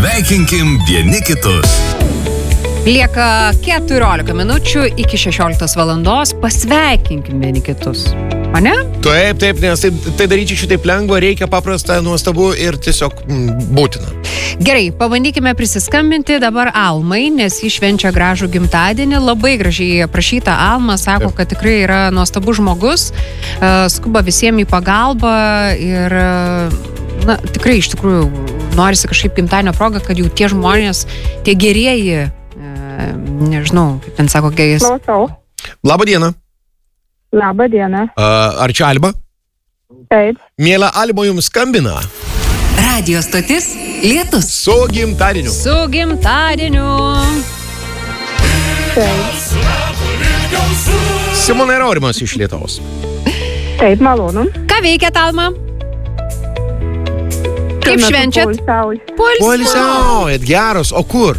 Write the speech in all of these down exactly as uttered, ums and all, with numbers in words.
Sveikinkim vieni kitus. Lieka keturiolika minučių iki šešioliktos valandos. Pasveikinkim vieni kitus. Ane? Taip, taip, nes tai, tai daryti šitaip lengva, reikia paprasta, nuostabu ir tiesiog m, būtina. Gerai, pabandykime prisiskambinti dabar Almai, nes jis švenčia gražų gimtadienį. Labai gražiai aprašyta Alma, sako, kad tikrai yra nuostabus žmogus, skuba visiems į pagalbą ir, na, tikrai iš tikrųjų norisi kažkaip gimtadienio progą, kad jau tie žmonės, tie gerieji, nežinau, kaip ten sako, gėjus. Klausau. Labą dieną. Labą dieną. Uh, ar čia Alba? Taip. Mėla Alba jums skambina. Radio stotis Lietus. Su gimtadieniu. Su gimtadieniu. Taip. Simona ir Aurimas iš Lietuvos. Taip, malonu. Ką veikiat, Alma? Kaip švenčiat? Poilsiauju. Poilsiaujat, geros, o kur?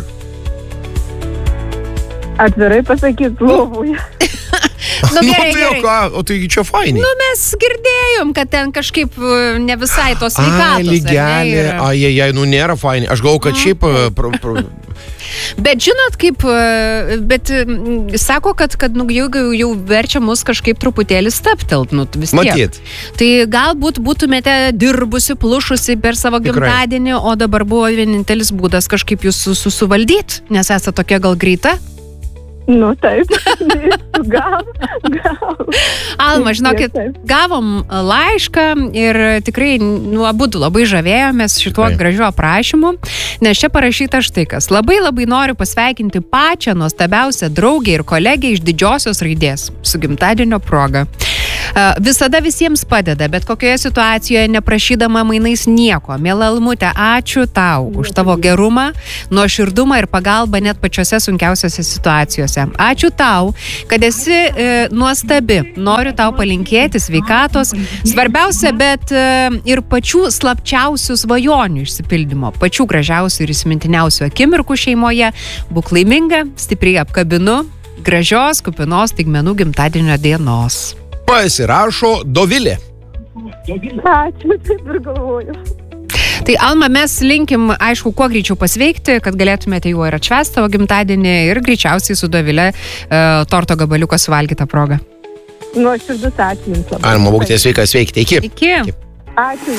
Atvirai pasakyt, lovoje. Nu, gerai, nu, tai gerai. ką, o tai čia fainai. Nu, mes girdėjom, kad ten kažkaip ne visai tos sveikatos. Ai, lygelė, ai, ai, ai, nu nėra fainai. Aš galvoju, kad šiaip... Pro, pro... Bet žinot, kaip, bet sako, kad, kad nu, jau, jau verčia mus kažkaip truputėlį staptelt, nu, vis tiek. Matyt. Tai galbūt būtumėte dirbusi, plušusi per savo Tikrai. gimtadienį, o dabar buvo vienintelis būdas kažkaip jūs susuvaldyti, nes esate tokia gal greita. Nu, taip. Gal, gal. Alma, žinokit, gavom laišką ir tikrai, nu, abudu labai žavėjomės šituo Tikrai. gražiu aprašymu, nes čia parašyta štai kas. Labai labai noriu pasveikinti pačią nuostabiausią draugę ir kolegę iš didžiosios raidės su gimtadienio proga. Visada visiems padeda, bet kokioje situacijoje neprašydama mainais nieko. Miela Almute, ačiū tau už tavo gerumą, nuoširdumą ir pagalbą net pačiose sunkiausiose situacijose. Ačiū tau, kad esi e, nuostabi. Noriu tau palinkėti sveikatos. Svarbiausia, bet e, ir pačių slapčiausių svajonių išsipildymo. Pačių gražiausių ir įsimintiniausių akimirkų šeimoje. Būk laiminga, stipriai apkabinu. Gražios, kupinos staigmenų gimtadienio dienos. Pasirašo Dovilė. Ačiū, taip ir galvoju. Tai Alma, mes linkim, aišku, kuo greičiau pasveikti, kad galėtumėte juo ir atšvęsti tavo gimtadienį ir greičiausiai su Dovilė e, torto gabaliuką suvalgytą progą. Nuoširdus ačiū jums labai. Alma, būkite sveika, sveikite. Iki. Iki. Ačiū.